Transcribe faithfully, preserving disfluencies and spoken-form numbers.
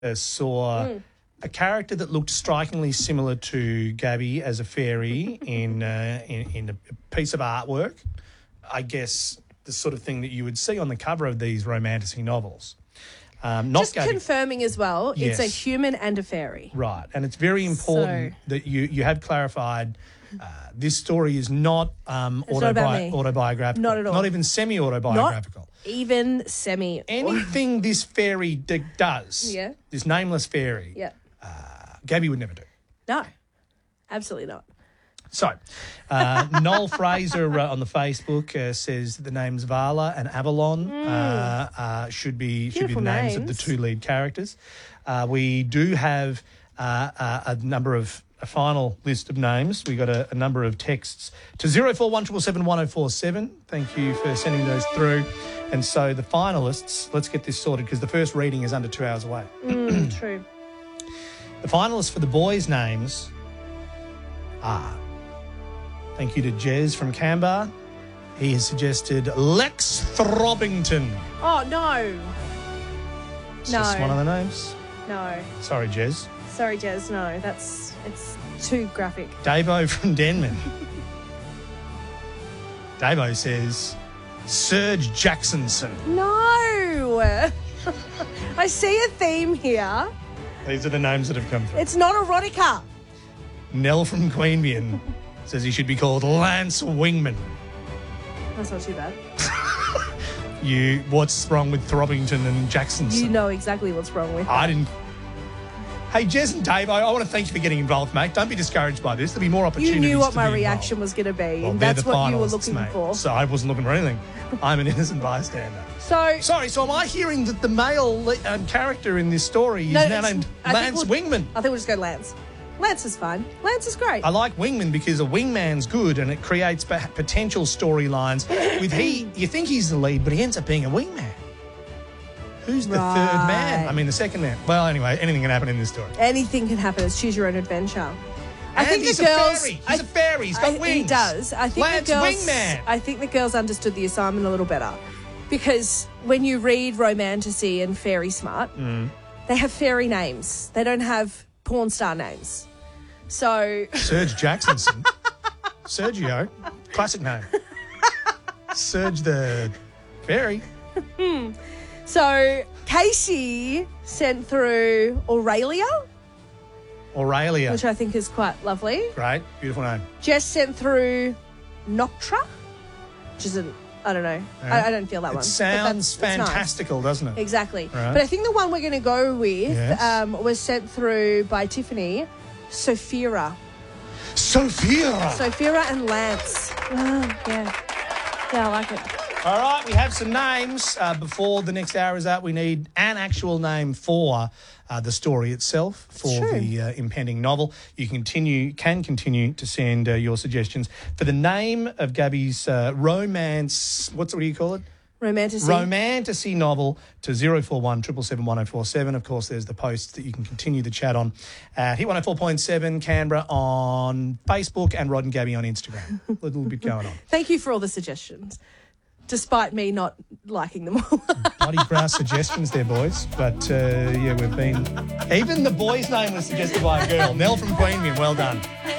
uh, saw mm. a character that looked strikingly similar to Gabby as a fairy in, uh, in in a piece of artwork. I guess the sort of thing that you would see on the cover of these romantasy novels. Um, not Just Gabby. confirming as well, Yes. it's a human and a fairy. Right, and it's very important So- that you, you have clarified uh, this story is not, um, It's not about me. autobiographical. Not at all. Not even semi-autobiographical. Even semi. Anything this fairy d- does, Yeah. this nameless fairy, Yeah. Gabby would never do. No, absolutely not. So, uh, Noel Fraser uh, on the Facebook uh, says that the names Vala and Avalon uh, uh, should be should be the Beautiful names, of the names. two lead characters. Uh, we do have uh, uh, a number of a final list of names. We got a, a number of texts to zero four one seven seven one zero four seven. Thank you for sending those through. And so the finalists, let's get this sorted because the first reading is under two hours away. Mm, true. The finalists for the boys' names are. Thank you to Jez from Canberra. He has suggested Lex Throbbington. Oh, no. It's No. just one of the names. No. Sorry, Jez. Sorry, Jez. No, that's it's too graphic. Davo from Denman. Davo says Serge Jacksonson. No. I see a theme here. These are the names that have come through. It's not erotica. Nell from Queanbeyan says he should be called Lance Wingman. That's not too bad. You, what's wrong with Throbbington and Jacksonson? You know exactly what's wrong with I that. didn't. Hey, Jez and Dave, I, I want to thank you for getting involved, mate. Don't be discouraged by this. There'll be more You opportunities. knew what to my be reaction involved. was going to be, Well, and they're that's the what you were finalists, looking mate. for. So I wasn't looking for anything. I'm an innocent bystander. So, Sorry, so am I hearing that the male um, character in this story is No, now it's- named I think Lance we'll- Wingman? I think we'll just go Lance. Lance is fine. Lance is great. I like Wingman because a wingman's good and it creates p- potential storylines. With he, you think he's the lead, but he ends up being a wingman. Who's the Right. third man? I mean, the second man. Well, anyway, anything can happen in this story. Anything can happen. It's choose your own adventure. I And think he's the girls. a fairy. He's I- a fairy. He's got I- wings. He does. I think Lance the girls. Wingman. I think the girls understood the assignment a little better, because when you read Romantasy and Fairy Smart, Mm. they have fairy names. They don't have porn star names. So Serge Jacksonson. Sergio. Classic name. Serge the fairy. So Casey sent through Aurelia, Aurelia. which I think is quite lovely. Great. Beautiful name. Jess sent through Noctra, which isn't, I don't know. I, I don't feel that It one. But sounds that's- it's nice. fantastical, doesn't it? Exactly. Right. But I think the one we're going to go with Yes. um, was sent through by Tiffany, Sophia. Sophia. Sophia and Lance. Oh, yeah. Yeah, I like it. All right, we have some names. Uh, before the next hour is out, we need an actual name for uh, the story itself, for true. the uh, impending novel. You can continue, can continue to send uh, your suggestions for the name of Gabby's uh, romance. What's what do you call it? Romantasy. Romantasy novel to zero four one seven seven one zero four seven. Of course, there's the posts that you can continue the chat on at Hit one oh four point seven Canberra on Facebook and Rod and Gabby on Instagram. A little bit going on. Thank you for all the suggestions, despite me not liking them all. Bloody brass suggestions there, boys. But, uh, yeah, we've been... Even the boy's name was suggested by a girl. Nell from Queanbeyan, well done.